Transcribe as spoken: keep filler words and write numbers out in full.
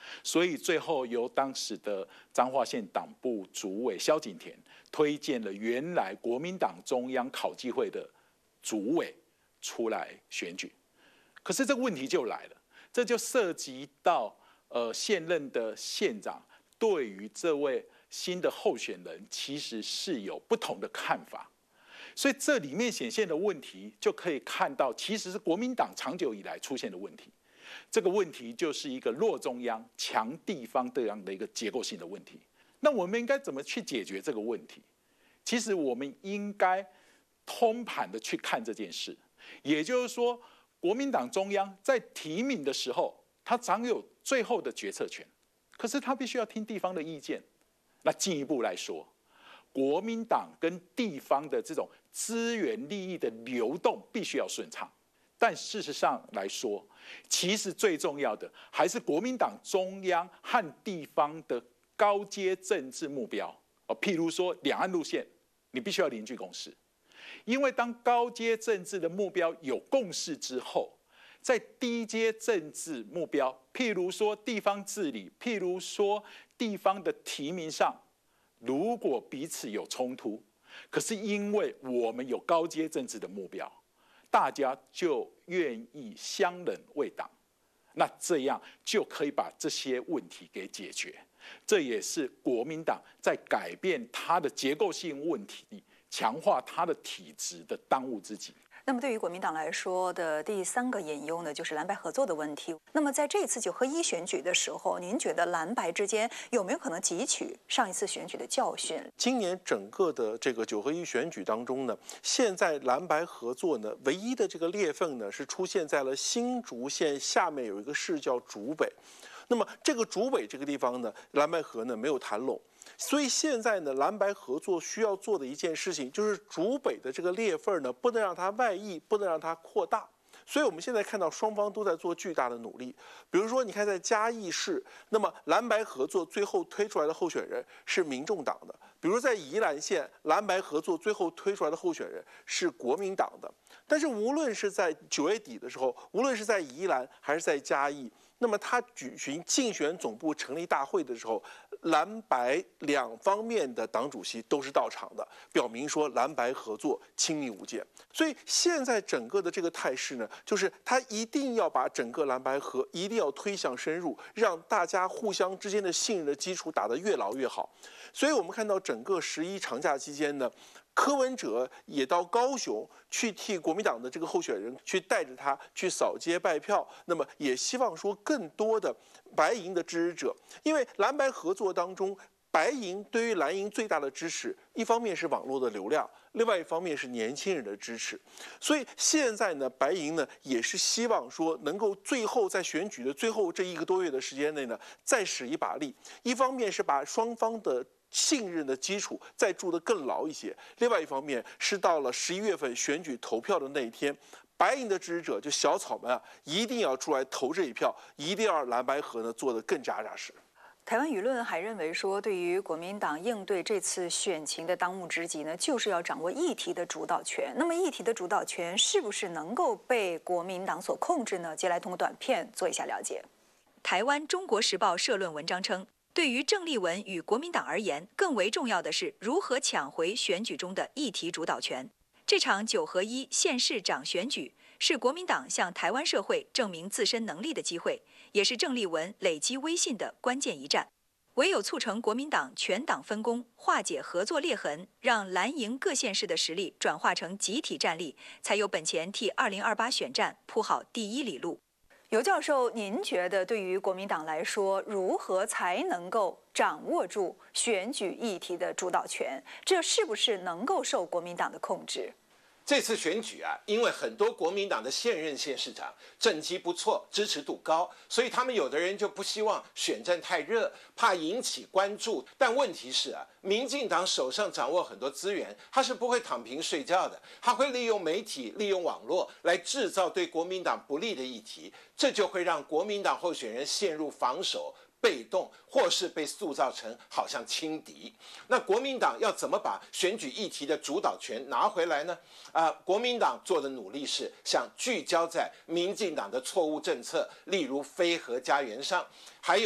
所以最后由当时的彰化县党部主委萧景田推荐了原来国民党中央考纪会的主委出来选举。可是这个问题就来了，这就涉及到呃现任的县长对于这位新的候选人其实是有不同的看法。所以这里面显现的问题，就可以看到，其实是国民党长久以来出现的问题。这个问题就是一个弱中央、强地方这样的一个结构性的问题。那我们应该怎么去解决这个问题？其实我们应该通盘的去看这件事。也就是说，国民党中央在提名的时候，他掌有最后的决策权，可是他必须要听地方的意见。那进一步来说，国民党跟地方的这种资源利益的流动必须要顺畅，但事实上来说，其实最重要的还是国民党中央和地方的高阶政治目标。譬如说两岸路线，你必须要凝聚共识，因为当高阶政治的目标有共识之后，在低阶政治目标，譬如说地方治理，譬如说地方的提名上，如果彼此有冲突，可是因为我们有高阶政治的目标，大家就愿意相忍为党，那这样就可以把这些问题给解决。这也是国民党在改变它的结构性问题、强化它的体制的当务之急。 那么对于国民党来说的第三个隐忧呢，就是蓝白合作的问题。那么在这次九合一选举的时候，您觉得蓝白之间有没有可能汲取上一次选举的教训？ 今年整个的这个九合一选举当中呢，现在蓝白合作呢，唯一的这个裂缝呢，是出现在了新竹县下面有一个市叫竹北。那么这个竹北这个地方呢，蓝白合呢没有谈拢。所以现在呢，蓝白合作需要做的一件事情，就是竹北的这个裂缝呢，不能让它外溢，不能让它扩大。所以我们现在看到双方都在做巨大的努力。比如说，你看在嘉义市，那么蓝白合作最后推出来的候选人是民众党的；比如在宜兰县，蓝白合作最后推出来的候选人是国民党的。但是无论是在九月底的时候，无论是在宜兰还是在嘉义，那么他举行竞选总部成立大会的时候，蓝白两方面的党主席都是到场的，表明说蓝白合作亲密无间。所以现在整个的这个态势呢，就是他一定要把整个蓝白合一定要推向深入，让大家互相之间的信任的基础打得越牢越好。所以我们看到整个十一长假期间呢，柯文哲也到高雄去替国民党的这个候选人去带着他去扫街拜票，那么也希望说更多的白营的支持者，因为蓝白合作当中，白营对于蓝营最大的支持，一方面是网络的流量，另外一方面是年轻人的支持。所以现在呢，白营呢也是希望说能够最后在选举的最后这一个多月的时间内呢，再使一把力，一方面是把双方的信任的基础再筑得更牢一些，另外一方面是到了十一月份选举投票的那一天，白营的支持者就小草们啊，一定要出来投这一票，一定要让蓝白合呢做得更扎扎实。 台湾舆论还认为说，对于国民党应对这次选情的当务之急呢，就是要掌握议题的主导权。那么议题的主导权是不是能够被国民党所控制呢？接下来通过短片做一下了解。台湾《中国时报》社论文章称，对于郑丽文与国民党而言，更为重要的是如何抢回选举中的议题主导权。这场九合一县市长选举是国民党向台湾社会证明自身能力的机会，也是郑丽文累积威信的关键一战。唯有促成国民党全党分工，化解合作裂痕，让蓝营各县市的实力转化成集体战力，才有本钱替二零二八选战铺好第一里路。尤教授，您觉得对于国民党来说，如何才能够掌握住选举议题的主导权？这是不是能够受国民党的控制？ 这次选举啊，因为很多国民党的现任县市长政绩不错，支持度高，所以他们有的人就不希望选战太热，怕引起关注。但问题是啊，民进党手上掌握很多资源，他是不会躺平睡觉的，他会利用媒体、利用网络来制造对国民党不利的议题，这就会让国民党候选人陷入防守、被动，或是被塑造成好像轻敌。那国民党要怎么把选举议题的主导权拿回来呢？啊、呃，国民党做的努力是想聚焦在民进党的错误政策，例如非核家园上，还有。